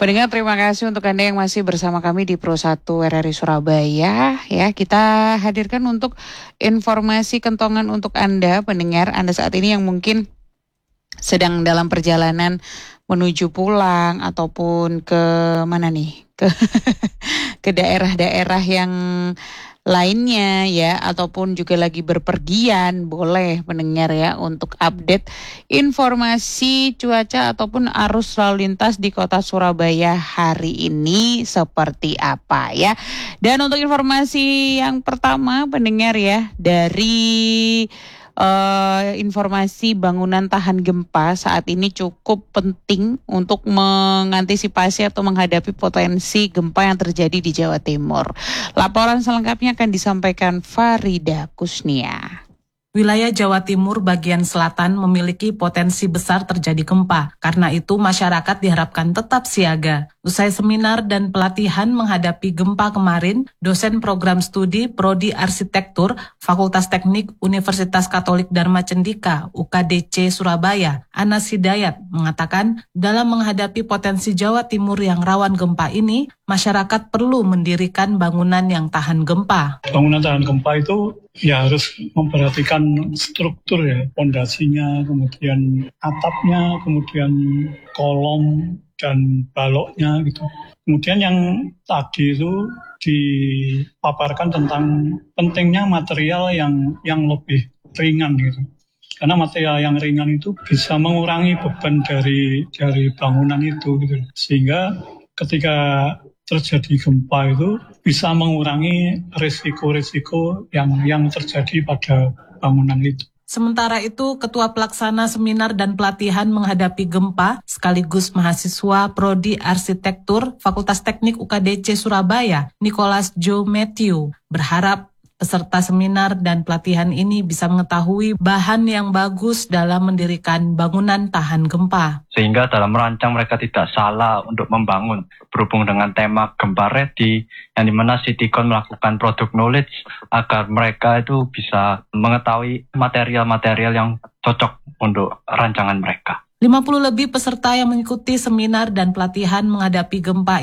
Pendengar, terima kasih untuk Anda yang masih bersama kami di Pro 1 RRI Surabaya. Ya, kita hadirkan untuk informasi kentongan untuk Anda, pendengar. Anda saat ini yang mungkin sedang dalam perjalanan menuju pulang ataupun ke mana nih? Ke daerah-daerah yang lainnya ya, ataupun juga lagi berpergian, boleh pendengar ya untuk update informasi cuaca ataupun arus lalu lintas di kota Surabaya hari ini seperti apa ya. Dan untuk informasi yang pertama pendengar ya, dari informasi bangunan tahan gempa saat ini cukup penting untuk mengantisipasi atau menghadapi potensi gempa yang terjadi di Jawa Timur. Laporan selengkapnya akan disampaikan Farida Kusnia. Wilayah Jawa Timur bagian selatan memiliki potensi besar terjadi gempa. Karena itu masyarakat diharapkan tetap siaga. Usai seminar dan pelatihan menghadapi gempa kemarin, dosen program studi Prodi Arsitektur Fakultas Teknik Universitas Katolik Dharma Cendika UKDC Surabaya, Anas Hidayat, mengatakan dalam menghadapi potensi Jawa Timur yang rawan gempa ini, masyarakat perlu mendirikan bangunan yang tahan gempa. Bangunan tahan gempa itu ya harus memperhatikan struktur ya, pondasinya, kemudian atapnya, kemudian kolom dan baloknya gitu. Kemudian yang tadi itu dipaparkan tentang pentingnya material yang lebih ringan gitu. Karena material yang ringan itu bisa mengurangi beban dari bangunan itu gitu. Sehingga ketika terjadi gempa itu bisa mengurangi risiko-risiko yang terjadi pada bangunan itu. Sementara itu, Ketua Pelaksana Seminar dan Pelatihan Menghadapi Gempa sekaligus mahasiswa Prodi Arsitektur Fakultas Teknik UKDC Surabaya, Nicholas Joe Matthew, berharap peserta seminar dan pelatihan ini bisa mengetahui bahan yang bagus dalam mendirikan bangunan tahan gempa. Sehingga dalam merancang mereka tidak salah untuk membangun. Berhubung dengan tema Gempa Ready, yang dimana Citycon melakukan product knowledge agar mereka itu bisa mengetahui material-material yang cocok untuk rancangan mereka. 50 lebih peserta yang mengikuti seminar dan pelatihan menghadapi gempa